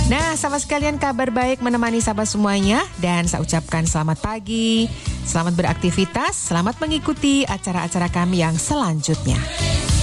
Nah, sahabat sekalian, kabar baik menemani sahabat semuanya. Dan saya ucapkan selamat pagi, selamat beraktivitas, selamat mengikuti acara-acara kami yang selanjutnya.